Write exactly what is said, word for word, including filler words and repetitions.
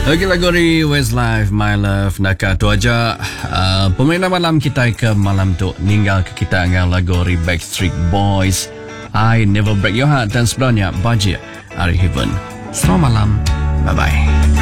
Lagi lagu dari Westlife, My Love. Nak tu aja uh, peminat malam kita ke malam tu ninggal ke kita dengan lagu dari Backstreet Boys, I Never Break Your Heart, dan sebelumnya Budget, Ari Heaven. Selamat malam, bye bye.